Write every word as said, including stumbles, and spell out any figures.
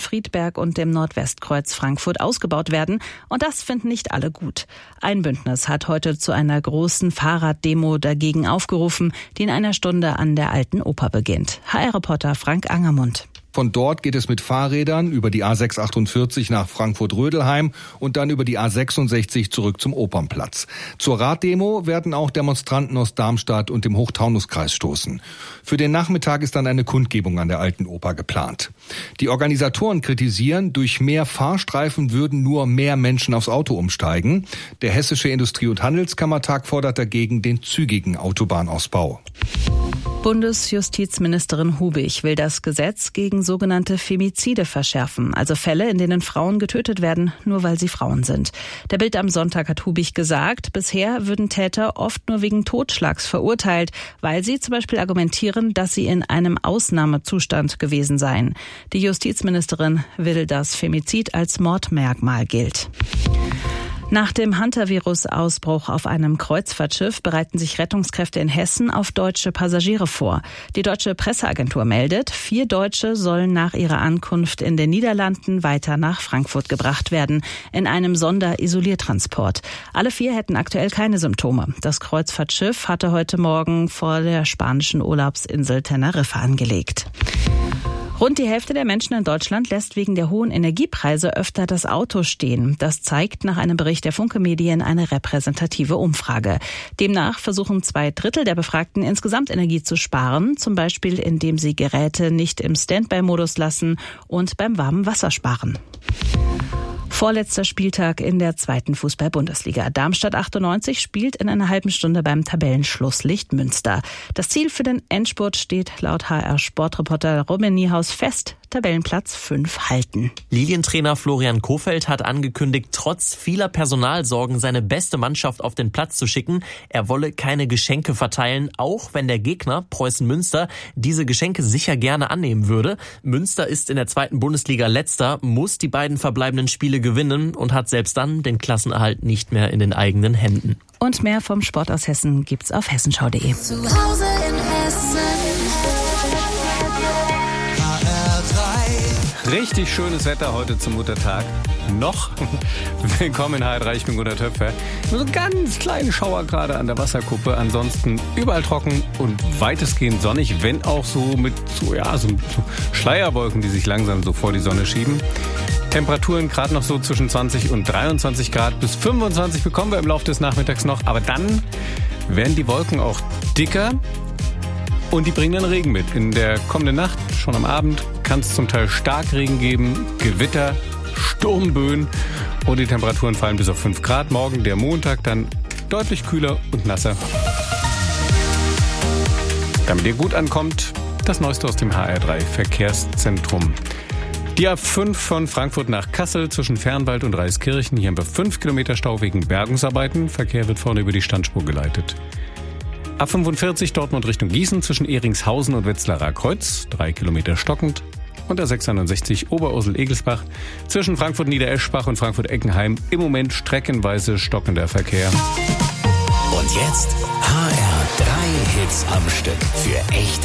Friedberg und dem Nordwestkreuz Frankfurt ausgebaut werden. Und das finden nicht alle gut. Ein Bündnis hat heute zu einer großen Fahrraddemo dagegen aufgerufen, die in einer Stunde an der Alten Oper beginnt. H R-Reporter Frank Angermund. Von dort geht es mit Fahrrädern über die A sechs achtundvierzig nach Frankfurt-Rödelheim und dann über die A sechsundsechzig zurück zum Opernplatz. Zur Raddemo werden auch Demonstranten aus Darmstadt und dem Hochtaunuskreis stoßen. Für den Nachmittag ist dann eine Kundgebung an der Alten Oper geplant. Die Organisatoren kritisieren, durch mehr Fahrstreifen würden nur mehr Menschen aufs Auto umsteigen. Der Hessische Industrie- und Handelskammertag fordert dagegen den zügigen Autobahnausbau. Bundesjustizministerin Hubig will das Gesetz gegen sogenannte Femizide verschärfen, also Fälle, in denen Frauen getötet werden, nur weil sie Frauen sind. Der Bild am Sonntag hat Hubig gesagt, bisher würden Täter oft nur wegen Totschlags verurteilt, weil sie zum Beispiel argumentieren, dass sie in einem Ausnahmezustand gewesen seien. Die Justizministerin will, dass Femizid als Mordmerkmal gilt. Nach dem Hantavirus-Ausbruch auf einem Kreuzfahrtschiff bereiten sich Rettungskräfte in Hessen auf deutsche Passagiere vor. Die deutsche Presseagentur meldet, vier Deutsche sollen nach ihrer Ankunft in den Niederlanden weiter nach Frankfurt gebracht werden, in einem Sonderisoliertransport. Alle vier hätten aktuell keine Symptome. Das Kreuzfahrtschiff hatte heute Morgen vor der spanischen Urlaubsinsel Teneriffa angelegt. Rund die Hälfte der Menschen in Deutschland lässt wegen der hohen Energiepreise öfter das Auto stehen. Das zeigt nach einem Bericht der Funke Medien eine repräsentative Umfrage. Demnach versuchen zwei Drittel der Befragten insgesamt Energie zu sparen, zum Beispiel indem sie Geräte nicht im Standby-Modus lassen und beim warmen Wasser sparen. Vorletzter Spieltag in der zweiten Fußball-Bundesliga. Darmstadt achtundneunzig spielt in einer halben Stunde beim Tabellenschlusslicht Münster. Das Ziel für den Endspurt steht laut H R-Sportreporter Robin Niehaus fest: Tabellenplatz fünf halten. Lilientrainer Florian Kohfeldt hat angekündigt, trotz vieler Personalsorgen seine beste Mannschaft auf den Platz zu schicken. Er wolle keine Geschenke verteilen, auch wenn der Gegner Preußen Münster diese Geschenke sicher gerne annehmen würde. Münster ist in der zweiten Bundesliga Letzter, muss die beiden verbleibenden Spiele gewinnen und hat selbst dann den Klassenerhalt nicht mehr in den eigenen Händen. Und mehr vom Sport aus Hessen gibt's auf hessenschau punkt de. Zu Hause in Hessen. Richtig schönes Wetter heute zum Muttertag. Noch. Willkommen in H R drei, ich bin Gunnar Töpfer. Nur so einen ganz kleinen Schauer gerade an der Wasserkuppe. Ansonsten überall trocken und weitestgehend sonnig, wenn auch so mit so, ja, so Schleierwolken, die sich langsam so vor die Sonne schieben. Temperaturen gerade noch so zwischen zwanzig und dreiundzwanzig Grad. Bis fünfundzwanzig bekommen wir im Laufe des Nachmittags noch. Aber dann werden die Wolken auch dicker. Und die bringen dann Regen mit. In der kommenden Nacht, schon am Abend, kann es zum Teil Starkregen geben, Gewitter, Sturmböen und die Temperaturen fallen bis auf fünf Grad. Morgen, der Montag, dann deutlich kühler und nasser. Damit ihr gut ankommt, das Neueste aus dem H R drei Verkehrszentrum. Die A fünf von Frankfurt nach Kassel zwischen Fernwald und Reiskirchen. Hier haben wir fünf Kilometer Stau wegen Bergungsarbeiten. Verkehr wird vorne über die Standspur geleitet. A fünfundvierzig Dortmund Richtung Gießen zwischen Ehringshausen und Wetzlarer Kreuz, drei Kilometer stockend. Und A sechsundneunzig Oberursel-Egelsbach zwischen Frankfurt-Niedereschbach und Frankfurt-Eckenheim im Moment streckenweise stockender Verkehr. Und jetzt H R drei Hits am Stück für echte